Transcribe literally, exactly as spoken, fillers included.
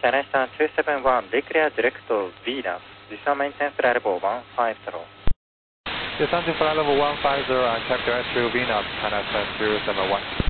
Destination two seven one, declare direct to Venus. Descent maintenance flight level one five zero. Descent to flight level one five zero and check direct to Venus, China two seven one.